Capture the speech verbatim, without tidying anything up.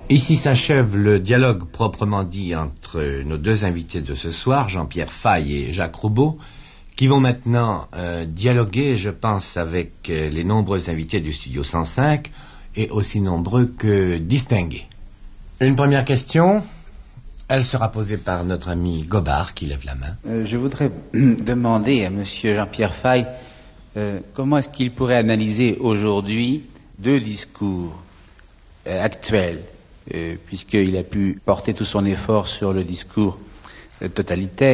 Ici s'achève le dialogue proprement dit entre nos deux invités de ce soir, Jean-Pierre Faye et Jacques Roubaud, qui vont maintenant euh, dialoguer, je pense, avec euh, les nombreux invités du Studio cent cinq, et aussi nombreux que distingués. Une première question, elle sera posée par notre ami Gobard, qui lève la main. Euh, je voudrais demander à monsieur Jean-Pierre Faye euh, comment est-ce qu'il pourrait analyser aujourd'hui deux discours euh, actuels, euh, puisqu'il a pu porter tout son effort sur le discours euh, totalitaire.